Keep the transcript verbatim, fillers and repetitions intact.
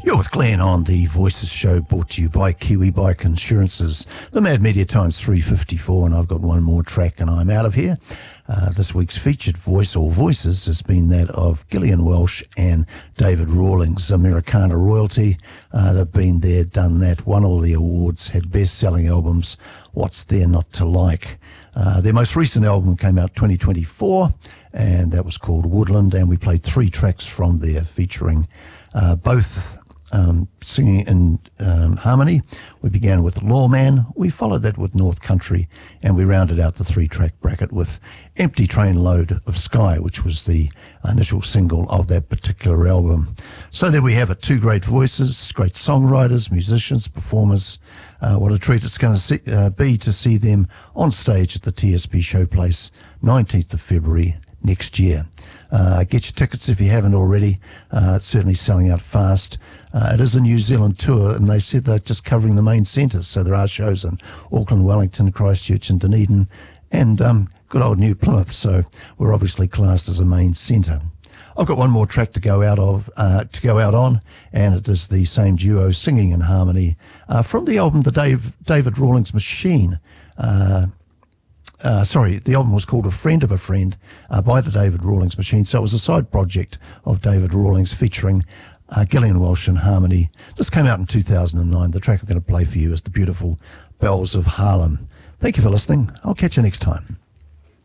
You're with Glenn on the Voices Show, brought to you by Kiwi Bike Insurances. The Mad Media Time's three fifty-four, and I've got one more track and I'm out of here. Uh, this week's featured voice or voices has been that of Gillian Welch and David Rawlings, Americana royalty. Uh, they've been there, done that, won all the awards, had best-selling albums. What's there not to like? Uh, their most recent album came out twenty twenty-four, and that was called Woodland, and we played three tracks from there featuring uh, both Um, singing in um, harmony. We began with Lawman, we followed that with North Country, and we rounded out the three-track bracket with Empty Train Load of Sky, which was the initial single of that particular album. So there we have it, two great voices, great songwriters, musicians, performers. Uh, what a treat it's going to uh, be to see them on stage at the T S B Showplace, nineteenth of February next year. Uh, get your tickets if you haven't already. Uh, it's certainly selling out fast. Uh, it is a New Zealand tour, and they said they're just covering the main centres. So there are shows in Auckland, Wellington, Christchurch and Dunedin, and um, good old New Plymouth. So we're obviously classed as a main centre. I've got one more track to go out of, uh, to go out on, and it is the same duo singing in harmony uh, from the album The Dave, David Rawlings Machine. Uh, Uh, sorry, the album was called A Friend of a Friend uh, by the David Rawlings Machine. So it was a side project of David Rawlings featuring uh, Gillian Welch in harmony. This came out in two thousand nine. The track I'm going to play for you is The Beautiful Bells of Harlem. Thank you for listening. I'll catch you next time.